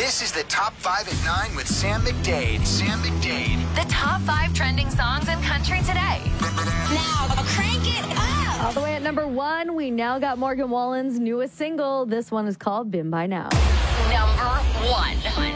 This is the Top 5 at 9 with Sam McDade. Sam McDade. The top 5 trending songs in country today. Now, crank it up. All the way at number 1, we now got Morgan Wallen's newest single. This one is called Been By Now. Number 1.